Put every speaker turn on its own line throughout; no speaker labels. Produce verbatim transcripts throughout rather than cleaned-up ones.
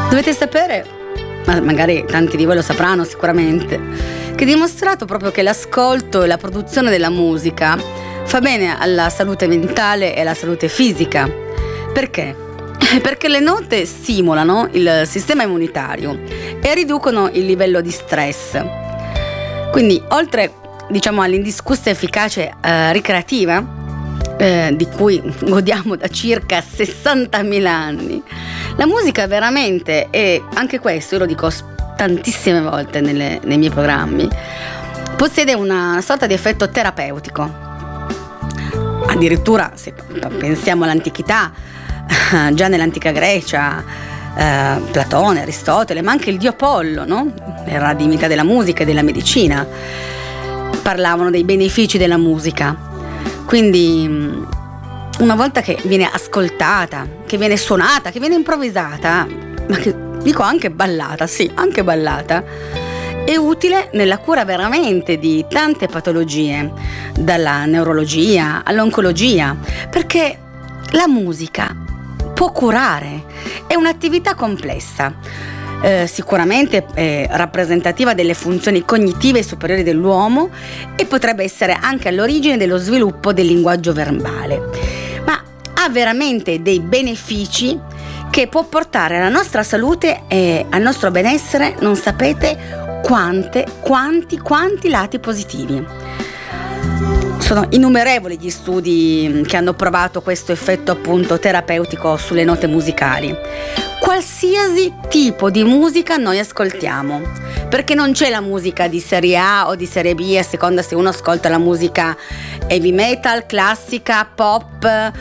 Dovete sapere, ma magari tanti di voi lo sapranno sicuramente, che è dimostrato proprio che l'ascolto e la produzione della musica fa bene alla salute mentale e alla salute fisica. Perché? Perché le note stimolano il sistema immunitario e riducono il livello di stress. Quindi, oltre, diciamo, all'indiscussa efficacia eh, ricreativa, eh, di cui godiamo da circa sessantamila anni, la musica veramente, e anche questo io lo dico tantissime volte nelle, nei miei programmi, possiede una sorta di effetto terapeutico. Addirittura, se pensiamo all'antichità, già nell'antica Grecia, eh, Platone, Aristotele, ma anche il dio Apollo, no? Era la divinità della musica e della medicina, parlavano dei benefici della musica. Quindi una volta che viene ascoltata, che viene suonata, che viene improvvisata, ma che dico anche ballata, sì, anche ballata, è utile nella cura veramente di tante patologie, dalla neurologia all'oncologia, perché la musica può curare, è un'attività complessa. Eh, sicuramente è rappresentativa delle funzioni cognitive superiori dell'uomo e potrebbe essere anche all'origine dello sviluppo del linguaggio verbale, ma ha veramente dei benefici che può portare alla nostra salute e al nostro benessere, non sapete quante, quanti, quanti lati positivi. Sono innumerevoli gli studi che hanno provato questo effetto appunto terapeutico sulle note musicali. Qualsiasi tipo di musica noi ascoltiamo, perché non c'è la musica di serie A o di serie B a seconda se uno ascolta la musica heavy metal, classica, pop,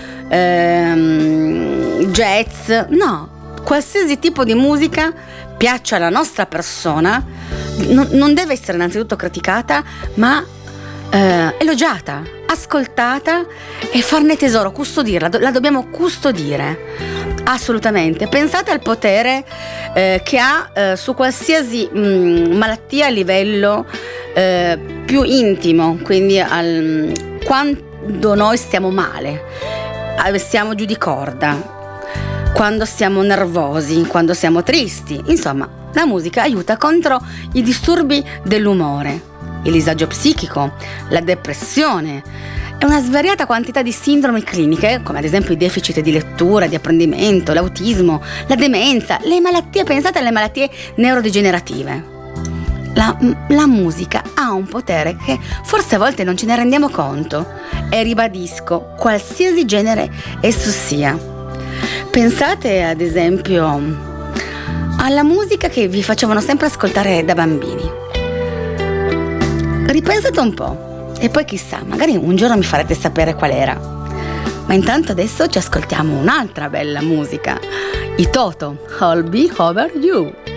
ehm, jazz. No, qualsiasi tipo di musica piaccia alla nostra persona non, non deve essere innanzitutto criticata, ma eh, elogiata, ascoltata e farne tesoro, custodirla, la dobbiamo custodire. Assolutamente. Pensate al potere eh, che ha eh, su qualsiasi mh, malattia a livello eh, più intimo, quindi al, quando noi stiamo male, siamo giù di corda, quando siamo nervosi, quando siamo tristi. Insomma, la musica aiuta contro i disturbi dell'umore, il disagio psichico, la depressione e una svariata quantità di sindromi cliniche, come ad esempio i deficit di lettura, di apprendimento, l'autismo, la demenza, le malattie, pensate alle malattie neurodegenerative. La, la musica ha un potere che forse a volte non ce ne rendiamo conto, e ribadisco, qualsiasi genere esso sia. Pensate ad esempio alla musica che vi facevano sempre ascoltare da bambini. Ripensate un po'. E poi chissà, magari un giorno mi farete sapere qual era. Ma intanto adesso ci ascoltiamo un'altra bella musica, i Toto, I'll Be Over You.